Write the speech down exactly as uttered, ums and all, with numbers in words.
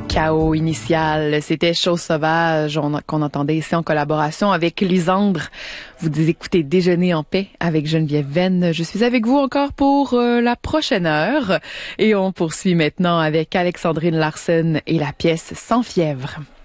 Chaos initial, c'était Chose sauvage qu'on entendait ici en collaboration avec Lisandre. Vous écoutez Déjeuner en paix avec Geneviève Venn. Je suis avec vous encore pour euh, la prochaine heure et on poursuit maintenant avec Alexandrine Larsen et la pièce Sans fièvre.